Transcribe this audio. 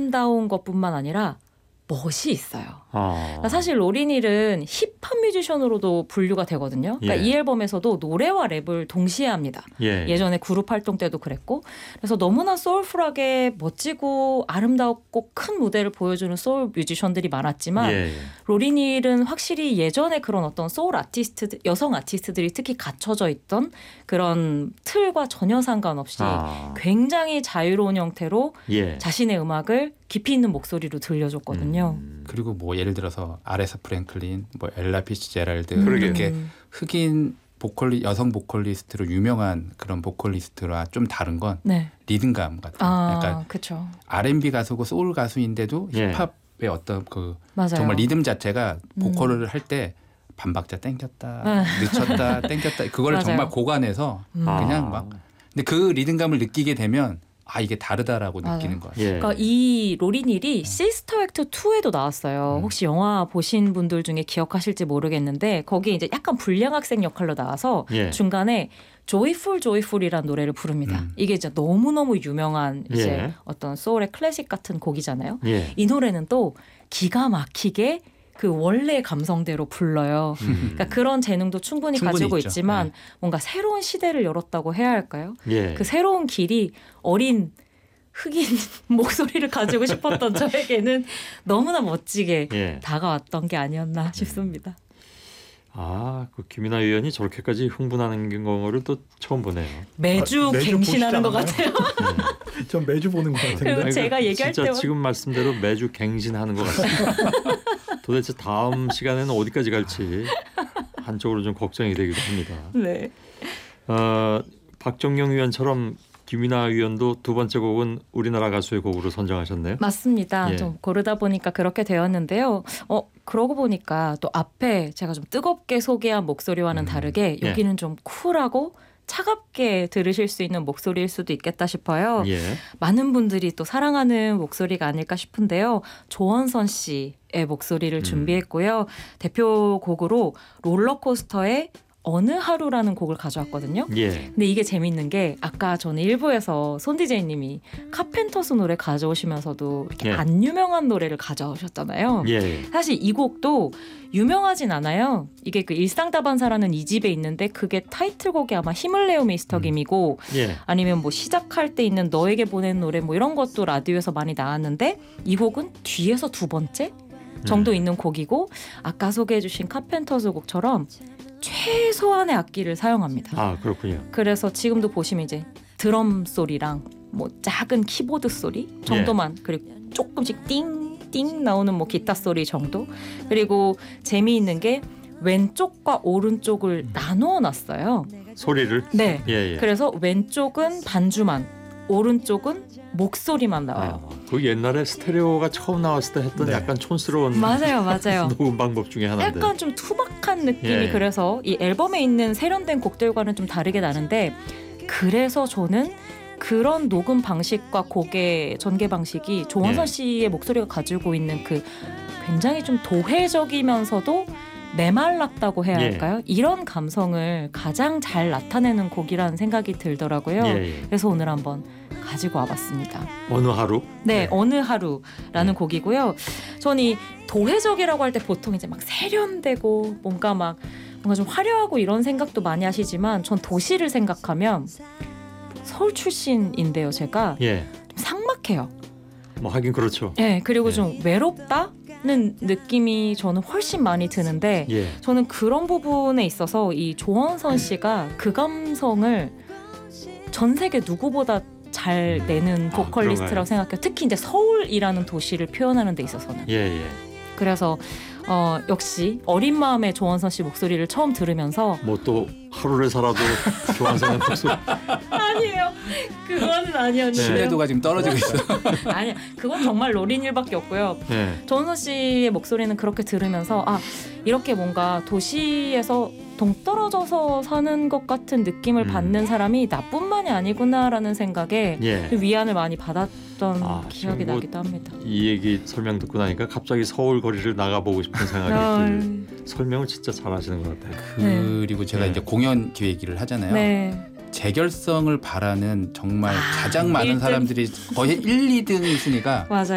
아름다운 것뿐만 아니라 멋이 있어요. 그러니까 사실 로린힐은 힙합 뮤지션으로도 분류가 되거든요. 그러니까 이 앨범에서도 노래와 랩을 동시에 합니다. 예전에 그룹 활동 때도 그랬고. 그래서 너무나 소울풀하게 멋지고 아름답고 큰 무대를 보여주는 소울 뮤지션들이 많았지만 로린힐은 확실히 예전에 그런 어떤 소울 아티스트, 여성 아티스트들이 특히 갇혀져 있던 그런 틀과 전혀 상관없이 굉장히 자유로운 형태로 자신의 음악을 깊이 있는 목소리로 들려줬거든요. 그리고 뭐 예를 들어서 아레사 프랭클린, 뭐 엘라 피츠제랄드 이렇게 흑인 여성 보컬리스트로 유명한 그런 보컬리스트와 좀 다른 건 리듬감 같은. 약간 그쵸. R&B 가수고 소울 가수인데도 힙합의 어떤 정말 리듬 자체가 보컬을 할 때 반박자 땡겼다, 늦췄다, 땡겼다 그걸 정말 고관해서 그냥 막. 근데 그 리듬감을 느끼게 되면 이게 다르다라고 느끼는 거예요. 그러니까 이 로린힐이 시스터 액트 2에도 나왔어요. 혹시 영화 보신 분들 중에 기억하실지 모르겠는데 거기에 이제 약간 불량 학생 역할로 나와서 중간에 조이풀이라는 노래를 부릅니다. 이게 진짜 너무너무 유명한 이제 어떤 소울의 클래식 같은 곡이잖아요. 이 노래는 또 기가 막히게 그 원래 감성대로 불러요. 그러니까 그런 재능도 충분히 가지고 있죠. 있지만 뭔가 새로운 시대를 열었다고 해야 할까요? 그 새로운 길이 어린 흑인 목소리를 가지고 싶었던 저에게는 너무나 멋지게 다가왔던 게 아니었나 싶습니다. 그 김이나 의원이 저렇게까지 흥분하는 거를 또 처음 보네요. 매주 갱신하는 것 같아요. 전 매주 보는 것 같은데. 그리고 제가 얘기할 진짜 때마다 지금 말씀대로 매주 갱신하는 것 같습니다. 도대체 다음 시간에는 어디까지 갈지 한쪽으로 좀 걱정이 되기도 합니다. 네. 박정영 의원처럼 김이나 의원도 두 번째 곡은 우리나라 가수의 곡으로 선정하셨네요. 맞습니다. 좀 고르다 보니까 그렇게 되었는데요. 그러고 보니까 또 앞에 제가 좀 뜨겁게 소개한 목소리와는 다르게 여기는 좀 쿨하고 차갑게 들으실 수 있는 목소리일 수도 있겠다 싶어요. 많은 분들이 또 사랑하는 목소리가 아닐까 싶은데요. 조원선 씨의 목소리를 준비했고요. 대표곡으로 롤러코스터의 어느 하루라는 곡을 가져왔거든요. 근데 이게 재밌는 게 아까 저는 1부에서 손 디제이님이 카펜터스 노래 가져오시면서도 이렇게 안 유명한 노래를 가져오셨잖아요. 사실 이 곡도 유명하진 않아요. 이게 그 일상다반사라는 2집에 있는데 그게 타이틀곡이 아마 힘을 내요 미스터 김이고 아니면 뭐 시작할 때 있는 너에게 보낸 노래 뭐 이런 것도 라디오에서 많이 나왔는데 이 곡은 뒤에서 두 번째 정도 있는 곡이고 아까 소개해 주신 카펜터스 곡처럼 최소한의 악기를 사용합니다. 그렇군요. 그래서 지금도 보시면 이제 드럼 소리랑 뭐 작은 키보드 소리 정도만 그리고 조금씩 띵띵 나오는 뭐 기타 소리 정도. 그리고 재미있는 게 왼쪽과 오른쪽을 나누어 놨어요. 소리를? 네. 그래서 왼쪽은 반주만, 오른쪽은 목소리만 나와요. 그 옛날에 스테레오가 처음 나왔을 때 했던 약간 촌스러운 맞아요. 녹음 방법 중에 하나인데 약간 좀 투박한 느낌이 그래서 이 앨범에 있는 세련된 곡들과는 좀 다르게 나는데 그래서 저는 그런 녹음 방식과 곡의 전개 방식이 조원선 씨의 목소리가 가지고 있는 그 굉장히 좀 도회적이면서도 메말랐다고 해야 할까요? 이런 감성을 가장 잘 나타내는 곡이라는 생각이 들더라고요. 그래서 오늘 한번 가지고 와봤습니다. 어느 하루? 네, 어느 하루라는 곡이고요. 저는 이 도회적이라고 할 때 보통 이제 막 세련되고 뭔가 좀 화려하고 이런 생각도 많이 하시지만 전 도시를 생각하면 서울 출신인데요, 제가 좀 삭막해요. 뭐 하긴 그렇죠. 그리고 좀 외롭다는 느낌이 저는 훨씬 많이 드는데 저는 그런 부분에 있어서 이 조원선 씨가 그 감성을 전 세계 누구보다 잘 내는 보컬리스트라고 생각해요. 특히 이제 서울이라는 도시를 표현하는 데 있어서는. 그래서 역시 어린 마음의 조원선 씨 목소리를 처음 들으면서 뭐 또 하루를 살아도 조원선의 목소리 아니에요. 그거는 아니었는데 신뢰도가 지금 떨어지고 있어. 아니, 그건 정말 로린힐밖에 없고요. 조원선 씨의 목소리는 그렇게 들으면서 이렇게 뭔가 도시에서 동떨어져서 사는 것 같은 느낌을 받는 사람이 나뿐만이 아니구나라는 생각에 위안을 많이 받았던 기억이 나기도 합니다. 이 얘기 설명 듣고 나니까 갑자기 서울 거리를 나가보고 싶은 생각이 설명을 진짜 잘하시는 것 같아요. 그리고 제가 이제 공연 기획일을 하잖아요. 재결성을 바라는 정말 가장 많은 1등. 사람들이 거의 1, 2등 순위가 맞아요.